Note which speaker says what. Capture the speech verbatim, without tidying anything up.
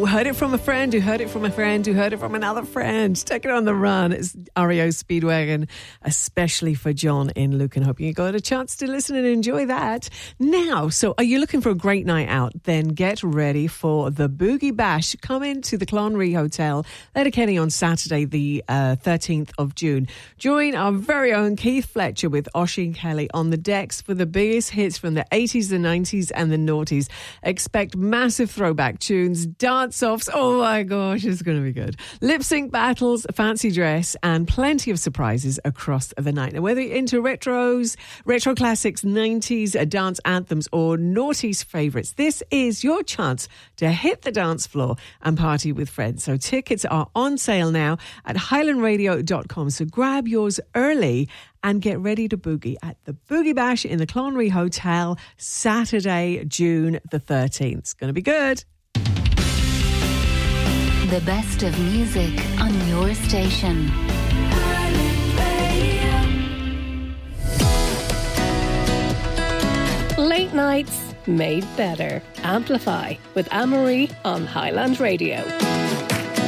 Speaker 1: heard it from a friend, who heard it from a friend, who heard it from another friend. Take it on the run. It's R E O Speedwagon, especially for John in Lucan. Hope you got a chance to listen and enjoy that. Now, so are you looking for a great night out? Then get ready for the Boogie Bash. Come into the Clonry Hotel, Letterkenny, on Saturday, the uh, thirteenth of June. Join our very own Keith Fletcher with Oisin Kelly on the decks for the biggest hits from the eighties, the nineties and the noughties. Expect massive throwback tunes, dance-offs, oh my gosh, it's going to be good. Lip-sync battles, fancy dress, and plenty of surprises across the night. Now, whether you're into retros, retro classics, nineties, uh, dance anthems, or noughties favourites, this is your chance to hit the dance floor and party with friends. So tickets are on sale now at highland radio dot com. So grab yours early and get ready to boogie at the Boogie Bash in the Clonry Hotel, Saturday, June the thirteenth. It's going to be good.
Speaker 2: The best of music on your station.
Speaker 3: Late nights made better. Amplify with Anne-Marie on Highland Radio.